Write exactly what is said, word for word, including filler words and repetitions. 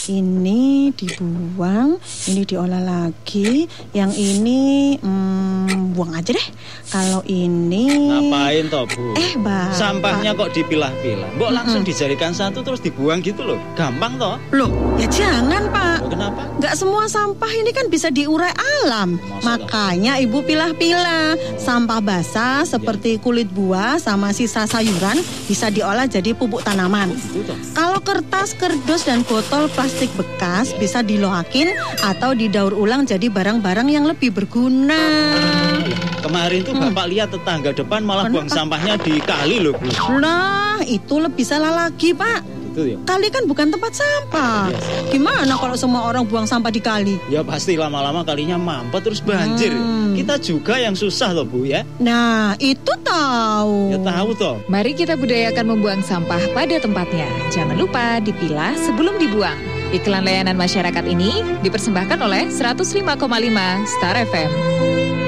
Ini dibuang, ini diolah lagi, yang ini hmm, buang aja deh. Kalau ini Ngapain toh Bu? Eh Bapak, sampahnya kok dipilah-pilah? Mbok langsung Mm-mm. dijadikan satu terus dibuang gitu loh. Gampang toh? Loh, ya jangan Pak. Oh, kenapa? Nggak semua sampah ini kan bisa diurai alam. Masalah. Makanya Ibu pilah-pilah. Sampah basah seperti kulit buah sama sisa sayuran bisa diolah jadi pupuk tanaman. Gitu toh. Kalau kertas, kardus, dan botol plastik bekas bisa diloakin atau didaur ulang jadi barang-barang yang lebih berguna. Kemarin tuh Bapak lihat tetangga depan malah buang Kenapa? sampahnya di kali loh Bu. Nah, itu lebih salah lagi Pak. Gitu ya. Kali kan bukan tempat sampah. Iya. Gimana kalau semua orang buang sampah di kali? Ya pasti lama-lama kalinya mampet terus banjir. Hmm. Kita juga yang susah loh Bu ya. Nah, itu tahu. Ya tahu toh. Mari kita budayakan membuang sampah pada tempatnya. Jangan lupa dipilah sebelum dibuang. Iklan layanan masyarakat ini dipersembahkan oleh seratus lima koma lima Star F M.